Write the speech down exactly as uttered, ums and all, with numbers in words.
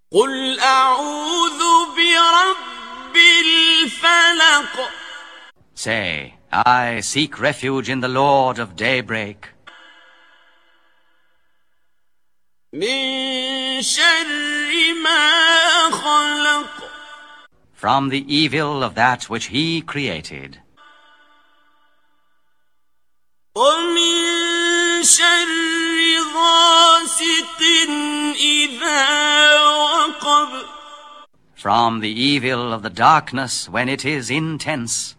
قل أعوذ برب الفلق. Say, I seek refuge in the Lord of daybreak. من شر ما خلق. From the evil of that which he created. ومن شر غاسق إذا وقب. From the evil of the darkness when it is intense.